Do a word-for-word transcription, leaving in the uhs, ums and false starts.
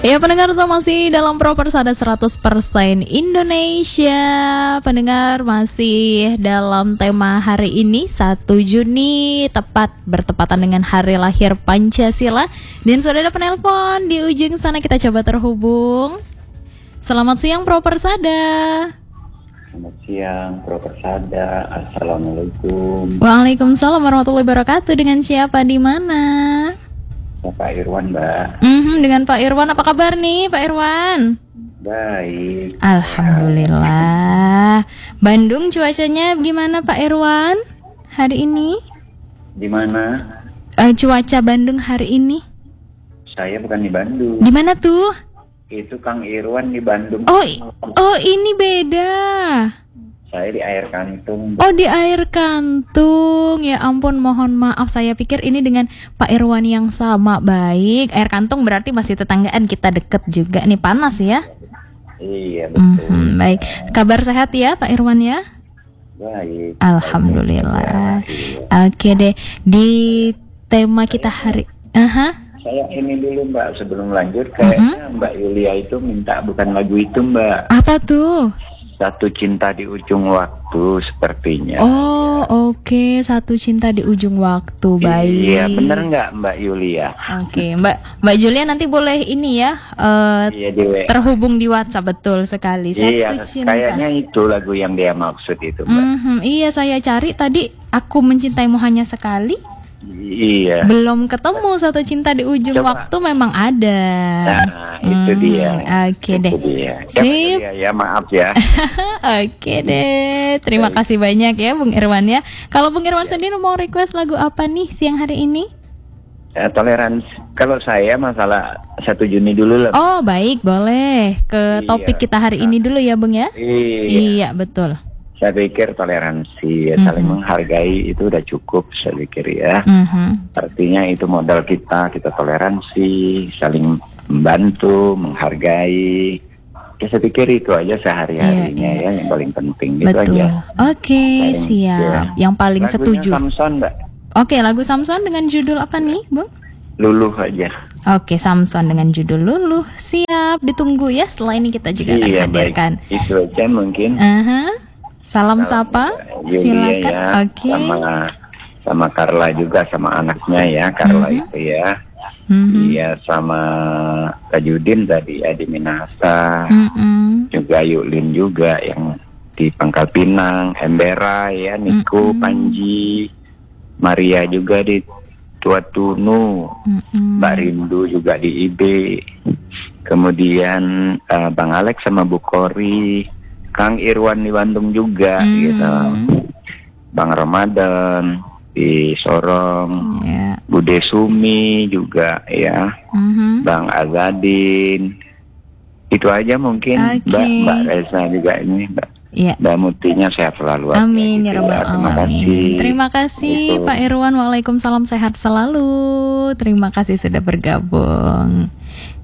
Ya pendengar tuh masih dalam Propersada seratus persen Indonesia. Pendengar masih dalam tema hari ini satu Juni, tepat bertepatan dengan hari lahir Pancasila. Dan sudah ada penelpon di ujung sana, kita coba terhubung. Selamat siang Propersada. Selamat siang Propersada. Assalamualaikum. Waalaikumsalam warahmatullahi wabarakatuh. Dengan siapa, di mana? Pak Irwan, Mbak. Mm-hmm, dengan Pak Irwan, apa kabar nih Pak Irwan? Baik. Alhamdulillah. Bandung cuacanya gimana Pak Irwan hari ini? Di mana? Uh, cuaca Bandung hari ini? Saya bukan di Bandung. Di mana tuh? Itu Kang Irwan di Bandung. Oh, oh ini beda. Saya di Air Kantung. Oh di Air Kantung. Ya ampun, mohon maaf, saya pikir ini dengan Pak Irwan yang sama. Baik, Air Kantung berarti masih tetanggaan, kita deket juga nih. Panas ya? Iya betul. Mm-hmm, baik, kabar sehat ya Pak Irwan ya? Baik. Alhamdulillah. Oke deh, di tema kita hari Aha. Saya ini dulu Mbak, sebelum lanjut kayaknya uh-huh. Mbak Yulia itu minta bukan lagu itu Mbak. Apa tuh? Satu Cinta di Ujung Waktu sepertinya. Oh oke, okay. Satu Cinta di Ujung Waktu. Baik. Iya bener nggak Mbak Yulia? Oke okay. Mbak Mbak Julia nanti boleh ini ya uh, iya, di terhubung di WhatsApp, betul sekali. Satu iya, Cinta. Kayaknya itu lagu yang dia maksud itu Mbak. Mm-hmm, iya saya cari tadi, Aku Mencintaimu Hanya Sekali. Iya. Belum ketemu Satu Cinta di Ujung Coba. Waktu memang ada. Nah, itu hmm, dia. Oke deh. Dia. Sip. Ya, ya maaf ya. Oke deh. Terima Baik. kasih banyak ya Bung Irwan ya. Kalau Bung Irwan ya. sendiri mau request lagu apa nih siang hari ini? Ya, toleransi. Kalau saya masalah satu Juni dulu lah. Oh, baik, boleh. Ke iya. topik kita hari nah. ini dulu ya, Bung ya? Iya. Iya, betul. Saya pikir toleransi, ya, mm-hmm. saling menghargai itu udah cukup, saya pikir ya. Mm-hmm. Artinya itu modal kita, kita toleransi, saling membantu, menghargai. Ya, saya pikir itu aja sehari-harinya yeah, yeah. ya, yang paling penting. Gitu betul. aja. Oke, okay, siap. Ya. Yang paling Lagunya setuju. Samson, Mbak. Oke, okay, lagu Samson dengan judul apa nih, Bung? Luluh aja. Oke, okay, Samson dengan judul Luluh. Siap, ditunggu ya. Setelah ini kita juga iya, akan hadirkan. Baik. Itu aja mungkin. Uh-huh. Salam, Salam sapa, silakan. Ya, Oke. Okay. Sama sama Carla juga, sama anaknya ya, Carla mm-hmm. itu ya. Mm-hmm. Iya, sama Tajudin tadi ya di Minahasa. Mm-hmm. Juga Yuklin juga yang di Pangkal Pinang, Embera ya, Niko, mm-hmm. Panji, Maria juga di Tuatunu, mm-hmm. Mbak Rindu juga di I B. Kemudian uh, Bang Alex sama Bu Kori. Kang Irwan di Bandung juga hmm. gitu, Bang Ramadan di Sorong, yeah. Bude Sumi juga ya, mm-hmm. Bang Azadin, itu aja mungkin. Okay. Mbak Mbak Reza juga ini, Mbak. Yeah. Mbak Mutinya sehat selalu. Amin ya gitu Rabbal ya. Terima Alamin. kasih. Terima kasih gitu. Pak Irwan. Waalaikumsalam, sehat selalu. Terima kasih sudah bergabung.